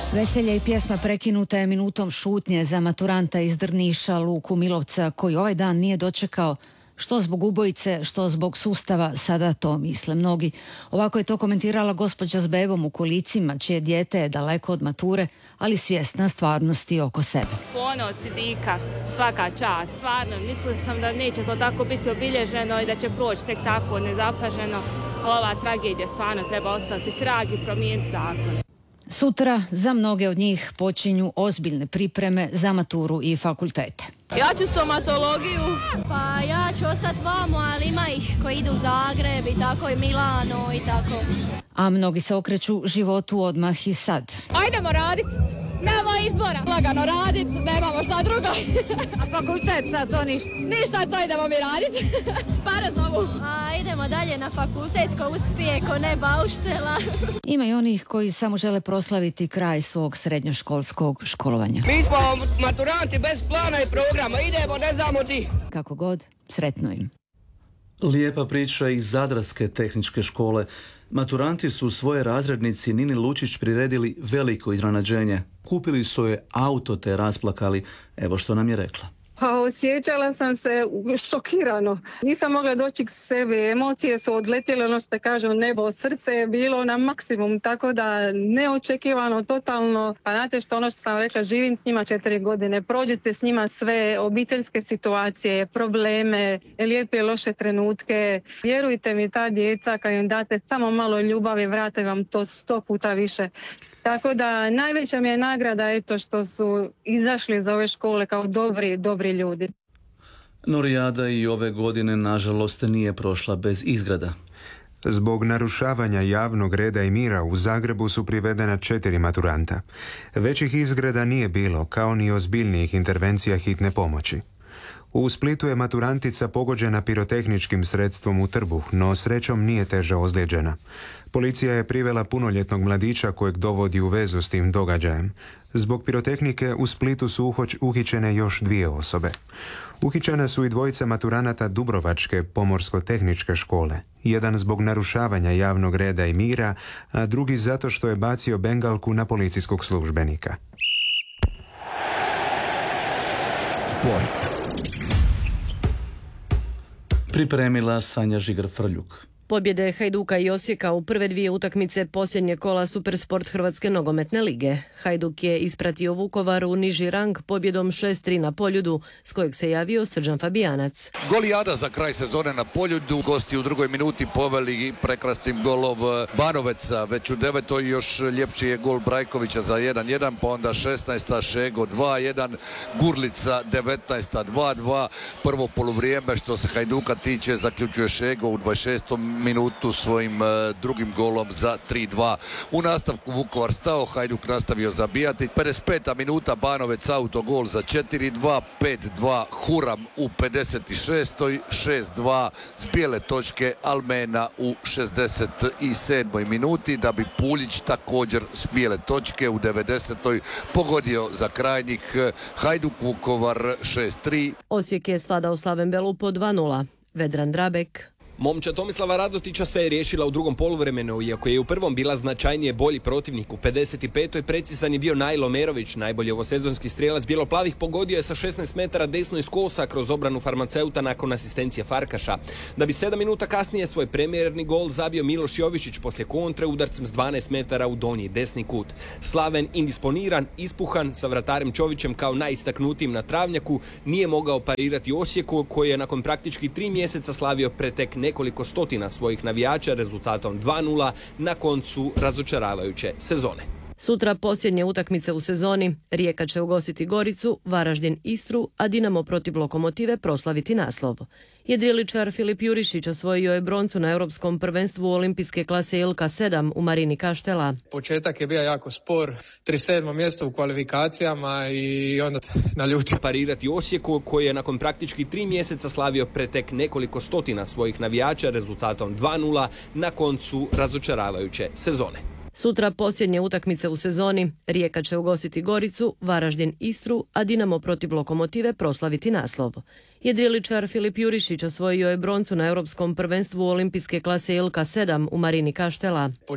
Veselje i pjesma prekinuta je minutom šutnje za maturanta iz Drniša Luku Milovca koji ovaj dan nije dočekao što zbog ubojice, što zbog sustava, sada to misle mnogi. Ovako je to komentirala gospođa s bebom u kolicima, čije dijete je daleko od mature, ali svjesna stvarnosti oko sebe. Ponos i dika, svaka čast, stvarno. Mislila sam da neće to tako biti obilježeno i da će proći tek tako nezapaženo. Ova tragedija stvarno treba ostati trag i promijeniti zakon. Sutra za mnoge od njih počinju ozbiljne pripreme za maturu i fakultete. Ja ću stomatologiju. Pa ja ću ostati vamo, ali ima ih koji idu u Zagreb i tako i Milano i tako. A mnogi se okreću životu odmah i sad. Ajdemo raditi. Nema izbora. Lagano raditi, nemamo šta drugo. A fakultet sad to ništa? Ništa, to idemo mi raditi. Pare zovu. A idemo dalje na fakultet, ko uspije, ko ne bauštela. Ima i onih koji samo žele proslaviti kraj svog srednjoškolskog školovanja. Mi smo maturanti bez plana i programa, idemo, ne znamo di. Kako god, sretno im. Lijepa priča iz Zadarske tehničke škole. Maturanti su svoje razrednici Nini Lučić priredili veliko iznenađenje. Kupili su je auto te rasplakali. Evo što nam je rekla. Pa osjećala sam se šokirano. Nisam mogla doći k sebi. Emocije su odletjele, ono što kažem, nebo. Srce je bilo na maksimum, tako da neočekivano, totalno. Pa znate što ono što sam rekla, živim s njima 4 godine. Prođete s njima sve obiteljske situacije, probleme, lijepe i loše trenutke. Vjerujte mi, ta djeca, kad im date samo malo ljubavi, vrate vam to 100 puta više. Tako da najveća mi je nagrada eto što su izašli iz ove škole kao dobri ljudi. Norijada i ove godine nažalost nije prošla bez izgrada. Zbog narušavanja javnog reda i mira u Zagrebu su privedena 4 maturanta. Većih izgreda nije bilo, kao ni ozbiljnijih intervencija hitne pomoći. U Splitu je maturantica pogođena pirotehničkim sredstvom u trbuh, no srećom nije teže ozlijeđena. Policija je privela punoljetnog mladića kojeg dovodi u vezu s tim događajem. Zbog pirotehnike u Splitu su uhićene još 2 osobe. Uhićene su i 2 maturanata Dubrovačke pomorsko-tehničke škole. Jedan zbog narušavanja javnog reda i mira, a drugi zato što je bacio bengalku na policijskog službenika. Sport. Pripremila Sanja Žigar-Frljuk. Pobjede Hajduka i Osijeka u prve 2 utakmice posljednje kola Supersport Hrvatske nogometne lige. Hajduk je ispratio Vukovar u niži rang pobjedom 6-3 na Poljudu, s kojeg se javio Srđan Fabijanac. Golijada za kraj sezone na Poljudu. Gosti u 2. minuti poveli prekrasnim golom Banoveca. Već u 9. još ljepši je gol Brajkovića za 1-1, pa onda 16. Šego 2-1, Gurlica 19. 2-2. Prvo poluvrijeme što se Hajduka tiče zaključuje Šego u 26. minutu svojim drugim golom za 3-2. U nastavku Vukovar stao, Hajduk nastavio zabijati. 55. minuta Banovec autogol za 4-2, 5-2 Huram u 56. 6-2 s bijele točke Almena u 67. minuti, da bi Puljić također s bijele točke u 90. pogodio za krajnjih. Hajduk Vukovar 6-3. Osijek je svladao Slaven Belu po 2-0. Vedran Drabek. Momčad Tomislava Radotića sve je riješila u drugom poluvremenu, iako je u prvom bila značajnije bolji protivnik. U 55. precizan je bio Najlo Merović, najbolji ovosezonski strijelac bijeloplavih, pogodio je sa 16 metara desno iz kosa kroz obranu farmaceuta nakon asistencije Farkaša. Da bi 7 minuta kasnije svoj premijerni gol zabio Miloš Jovišić poslije kontre udarcem s 12 metara u donji desni kut. Slaven, indisponiran, ispuhan, sa vratarem Čovićem kao najistaknutijim na travnjaku, nije mogao parirati Osijeku, koji je nakon praktički 3 mjeseca slavio pretek nekoliko stotina svojih navijača rezultatom 2-0 na koncu razočaravajuće sezone. Sutra posljednje utakmice u sezoni. Rijeka će ugostiti Goricu, Varaždin Istru, a Dinamo protiv Lokomotive proslaviti naslov. Jedriličar Filip Jurišić osvojio je broncu na Europskom prvenstvu olimpijske klase Ilka 7 u Marini Kaštela. Početak je bio jako spor, 37. mjesto u kvalifikacijama i onda naljutio. Parirati Osijeku, koji je nakon praktički 3 mjeseca slavio pretek nekoliko stotina svojih navijača rezultatom 2-0 na koncu razočaravajuće sezone. Sutra posljednje utakmice u sezoni. Rijeka će ugostiti Goricu, Varaždin Istru, a Dinamo protiv Lokomotive proslaviti naslov. Jedriličar Filip Jurišić osvojio je broncu na Europskom prvenstvu olimpijske klase Ilka 7 u Marini Kaštela.